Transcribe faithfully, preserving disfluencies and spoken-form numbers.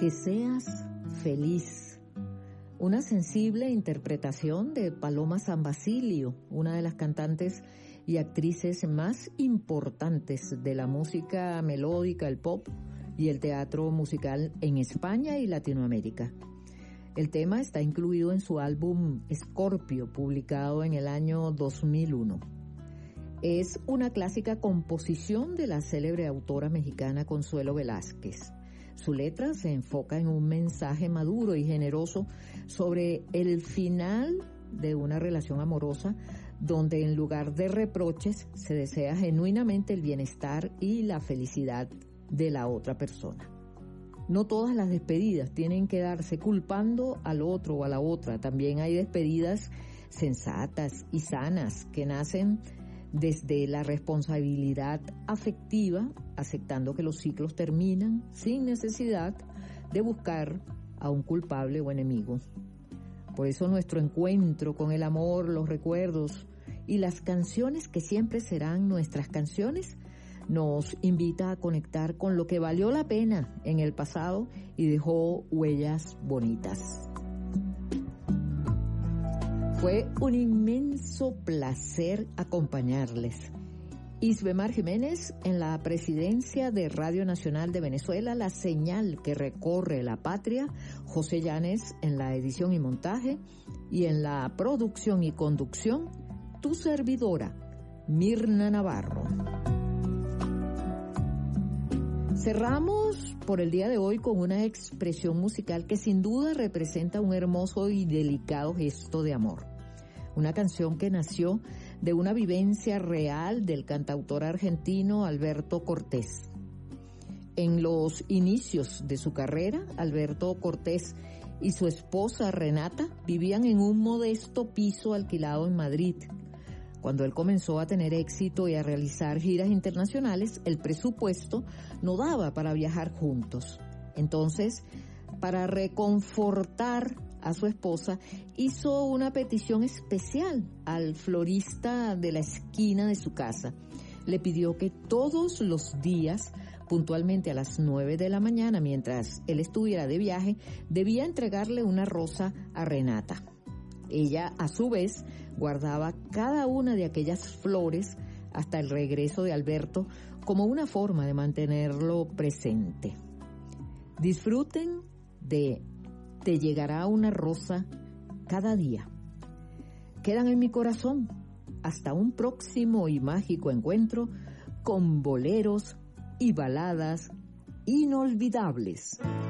Que seas feliz. Una sensible interpretación de Paloma San Basilio, una de las cantantes y actrices más importantes de la música melódica, el pop y el teatro musical en España y Latinoamérica. El tema está incluido en su álbum Scorpio, publicado en el año dos mil uno. Es una clásica composición de la célebre autora mexicana Consuelo Velázquez. Su letra se enfoca en un mensaje maduro y generoso sobre el final de una relación amorosa donde en lugar de reproches se desea genuinamente el bienestar y la felicidad de la otra persona. No todas las despedidas tienen que darse culpando al otro o a la otra. También hay despedidas sensatas y sanas que nacen desde la responsabilidad afectiva, aceptando que los ciclos terminan sin necesidad de buscar a un culpable o enemigo. Por eso nuestro encuentro con el amor, los recuerdos y las canciones que siempre serán nuestras canciones nos invita a conectar con lo que valió la pena en el pasado y dejó huellas bonitas. Fue un inmenso placer acompañarles. Isbemar Jiménez en la presidencia de Radio Nacional de Venezuela, la señal que recorre la patria, José Llanes en la edición y montaje y en la producción y conducción, tu servidora, Mirna Navarro. Cerramos por el día de hoy con una expresión musical que sin duda representa un hermoso y delicado gesto de amor. Una canción que nació de una vivencia real del cantautor argentino Alberto Cortés. En los inicios de su carrera, Alberto Cortés y su esposa Renata vivían en un modesto piso alquilado en Madrid. Cuando él comenzó a tener éxito y a realizar giras internacionales, el presupuesto no daba para viajar juntos. Entonces, para reconfortar a su esposa, hizo una petición especial al florista de la esquina de su casa. Le pidió que todos los días, puntualmente a las nueve de la mañana, mientras él estuviera de viaje, debía entregarle una rosa a Renata. Ella, a su vez, guardaba cada una de aquellas flores hasta el regreso de Alberto como una forma de mantenerlo presente. Disfruten de Te llegará una rosa cada día. Quedan en mi corazón. Hasta un próximo y mágico encuentro con boleros y baladas inolvidables.